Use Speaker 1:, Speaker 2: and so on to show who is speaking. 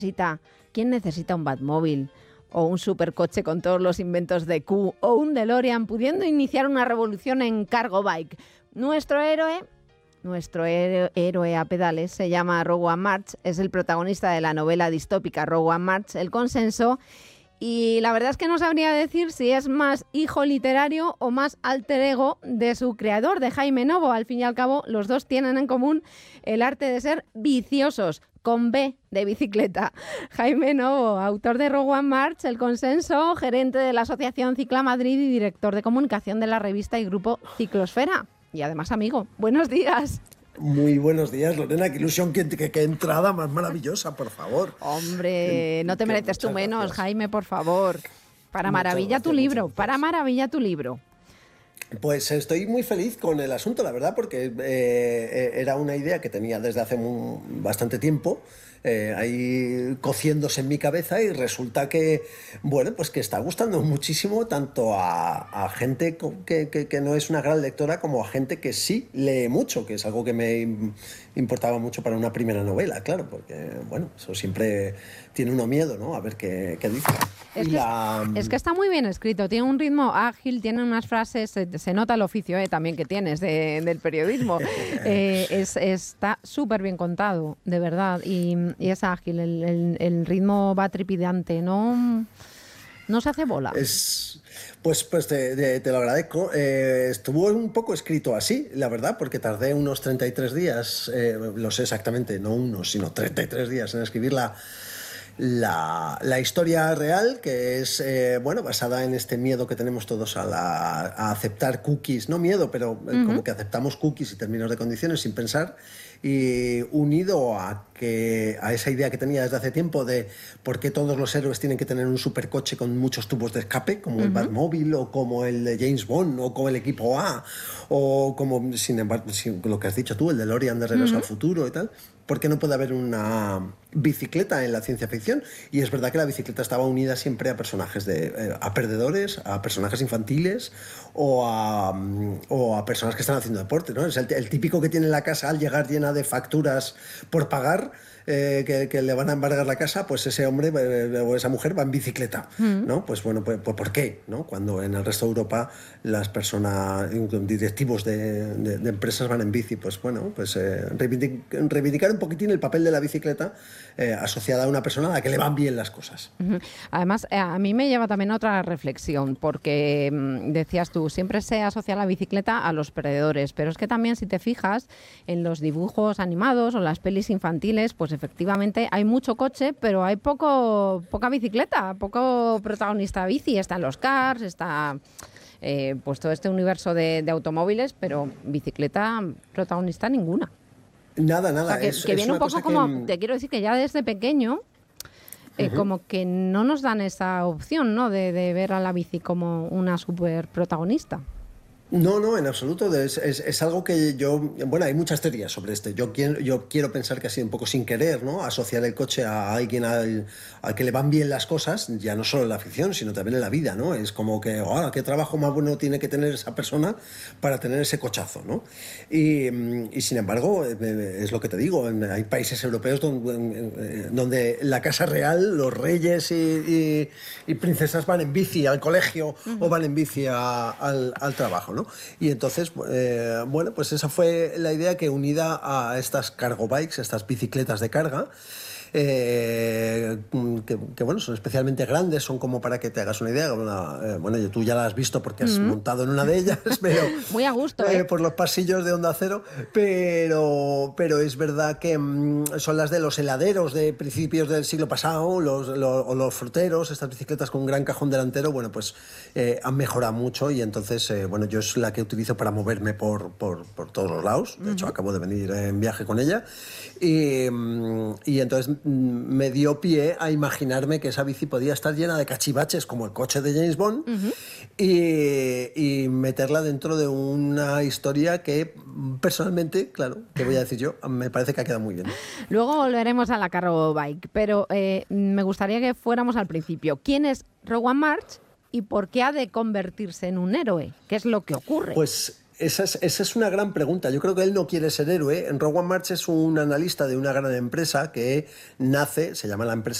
Speaker 1: ¿Quién necesita un Batmóvil o un supercoche con todos los inventos de Q o un DeLorean pudiendo iniciar una revolución en cargo bike? Nuestro héroe a pedales se llama Rowan March, es el protagonista de la novela distópica Rowan March, El consenso, y la verdad es que no sabría decir si es más hijo literario o más alter ego de su creador, de Jaime Novo. Al fin y al cabo, los dos tienen en común el arte de ser viciosos, con B de bicicleta. Jaime Novo, autor de Rowan March, El consenso, gerente de la Asociación Cicla Madrid y director de comunicación de la revista y grupo Ciclosfera. Y además amigo. Buenos días.
Speaker 2: Muy buenos días, Lorena. Qué ilusión, qué entrada más maravillosa, por favor.
Speaker 1: Hombre, no te mereces tú menos, gracias. Jaime, por favor. Para maravilla tu libro, para maravilla tu libro.
Speaker 2: Pues estoy muy feliz con el asunto, la verdad, porque era una idea que tenía desde hace bastante tiempo, ahí cociéndose en mi cabeza, y resulta que, bueno, pues que está gustando muchísimo tanto a gente que no es una gran lectora como a gente que sí lee mucho, que es algo que me importaba mucho para una primera novela, claro, porque, bueno, eso siempre tiene uno miedo, ¿no? A ver qué dice.
Speaker 1: Es que está muy bien escrito, tiene un ritmo ágil, tiene unas frases, se nota el oficio también que tienes del periodismo. Está súper bien contado, de verdad, y es ágil, el ritmo va trepidante, no se hace bola.
Speaker 2: Pues te lo agradezco. Estuvo un poco escrito así, la verdad, porque tardé unos 33 días, lo sé exactamente, no unos, sino 33 días en escribir la historia real, que es basada en este miedo que tenemos todos a aceptar cookies, no miedo, pero como que aceptamos cookies y términos de condiciones sin pensar, y unido a esa idea que tenía desde hace tiempo de por qué todos los héroes tienen que tener un supercoche con muchos tubos de escape, como el Batmóvil o como el de James Bond o como el equipo A, o como, sin embargo, lo que has dicho tú, el DeLorean de Regreso al Futuro y tal. ¿Por qué no puede haber una bicicleta en la ciencia ficción? Y es verdad que la bicicleta estaba unida siempre a personajes a perdedores, a personajes infantiles o a personas que están haciendo deporte, ¿no? Es el típico que tiene la casa al llegar llena de facturas por pagar, que le van a embargar la casa, pues ese hombre o esa mujer va en bicicleta, ¿no? Pues bueno, pues ¿por qué? ¿No? Cuando en el resto de Europa las personas, directivos de empresas van en bici, pues bueno, pues reivindicar un poquitín el papel de la bicicleta asociada a una persona a la que le van bien las cosas.
Speaker 1: Además, a mí me lleva también a otra reflexión, porque decías tú, siempre se asocia la bicicleta a los perdedores, pero es que también, si te fijas en los dibujos animados o las pelis infantiles, pues efectivamente hay mucho coche, pero hay poca bicicleta, poco protagonista bici. Están los Cars, está pues todo este universo de automóviles, pero bicicleta protagonista ninguna.
Speaker 2: Nada.
Speaker 1: O sea, que viene un poco como, te quiero decir que ya desde pequeño, como que no nos dan esa opción, ¿no? De ver a la bici como una super protagonista.
Speaker 2: No, en absoluto. Es algo que bueno, hay muchas teorías sobre esto. Yo quiero pensar que ha sido un poco sin querer, ¿no? Asociar el coche a alguien al que le van bien las cosas, ya no solo en la ficción, sino también en la vida, ¿no? Es como que, qué trabajo más bueno tiene que tener esa persona para tener ese cochazo, ¿no? Y sin embargo, es lo que te digo, hay países europeos donde la casa real, los reyes y princesas van en bici al colegio o van en bici al trabajo, ¿no? Y entonces, bueno, pues esa fue la idea, que unida a estas cargo bikes, estas bicicletas de carga, que bueno, son especialmente grandes, son como, para que te hagas una idea, bueno, tú ya la has visto porque has montado en una de ellas, pero
Speaker 1: muy a gusto,
Speaker 2: por los pasillos de Onda Cero, pero es verdad que son las de los heladeros de principios del siglo pasado, o los fruteros, estas bicicletas con un gran cajón delantero, bueno, pues han mejorado mucho, y entonces, bueno, yo es la que utilizo para moverme por todos los lados. De hecho, acabo de venir en viaje con ella, y entonces me dio pie a imaginarme que esa bici podía estar llena de cachivaches como el coche de James Bond, y meterla dentro de una historia que personalmente, claro, ¿qué voy a decir yo? Me parece que ha quedado muy bien.
Speaker 1: Luego volveremos a la cargo bike, pero me gustaría que fuéramos al principio. ¿Quién es Rowan March y por qué ha de convertirse en un héroe? ¿Qué es lo que ocurre?
Speaker 2: Pues esa es una gran pregunta. Yo creo que él no quiere ser héroe. En Rowan March es un analista de una gran empresa que nace, se llama la empresa